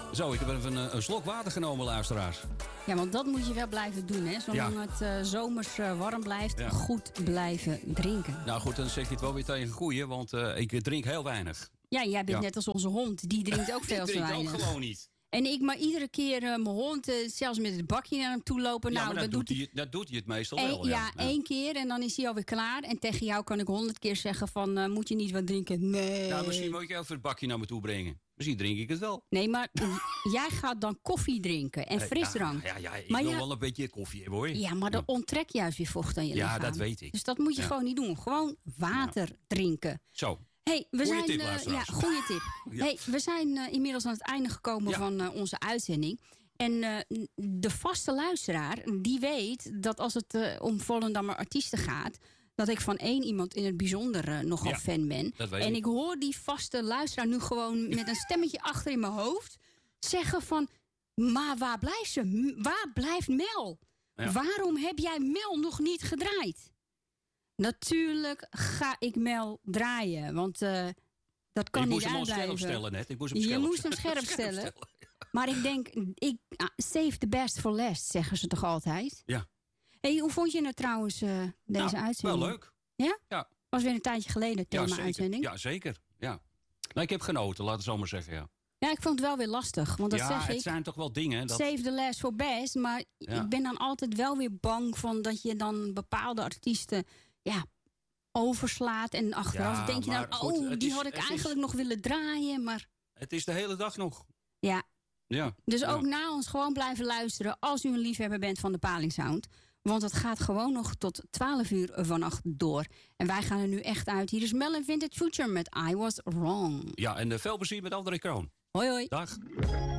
Zo, ik heb even een slok water genomen, luisteraars. Ja, want dat moet je wel blijven doen, hè. Zolang het zomers warm blijft, goed blijven drinken. Nou goed, dan zeg je het wel weer tegen goeie, want ik drink heel weinig. Ja, jij bent net als onze hond. Die drinkt ook veel te weinig. Die drinkt ook gewoon niet. En ik maar iedere keer mijn hond, zelfs met het bakje naar hem toe lopen. Ja, nou, maar dat doet hij het meestal wel. Ja, 1 keer en dan is hij alweer klaar. En tegen jou kan ik 100 keer zeggen van, moet je niet wat drinken? Nee. Nou, misschien moet je even het bakje naar me toe brengen. Misschien drink ik het wel. Nee, maar jij gaat dan koffie drinken en frisdrank. Ja, ik wil wel een beetje koffie hebben, hoor. Ja, maar dan onttrek juist weer vocht aan je lichaam. Ja, dat weet ik. Dus dat moet je gewoon niet doen. Gewoon water drinken. Zo. Hey, goeie tip, luisteraars. Ja, goeie tip. Ja. Hey, we zijn inmiddels aan het einde gekomen van onze uitzending. En de vaste luisteraar, die weet dat als het om Volendammer artiesten gaat, dat ik van 1 iemand in het bijzonder nogal fan ben. En ik hoor die vaste luisteraar nu gewoon met een stemmetje achter in mijn hoofd zeggen van, maar waar blijft ze? Waar blijft Mel? Ja. Waarom heb jij Mel nog niet gedraaid? Natuurlijk ga ik Mel draaien, want dat kan niet uitblijven. Je moest hem al scherp stellen net. Je moest hem scherp stellen. Maar ik denk, save the best for last, zeggen ze toch altijd? Ja. Hey, hoe vond je het trouwens, deze uitzending? Wel leuk. Ja? Ja. Was weer een tijdje geleden, thema-uitzending. Ja, zeker. Ja. Nou, ik heb genoten, laten we zo maar zeggen, ja. Ja, ik vond het wel weer lastig. Want dat zeg het zijn toch wel dingen. Save the last for best. Maar ik ben dan altijd wel weer bang van dat je dan bepaalde artiesten overslaat. En achteraf denk je dan, goed, die had ik eigenlijk nog willen draaien. Maar het is de hele dag nog. Ja. Dus ook na ons gewoon blijven luisteren als u een liefhebber bent van de Paling Sound. Want het gaat gewoon nog tot 12 uur vannacht door. En wij gaan er nu echt uit. Hier is Mel in Vintage Future met I Was Wrong. Ja, en veel plezier met André Kroon. Hoi hoi. Dag.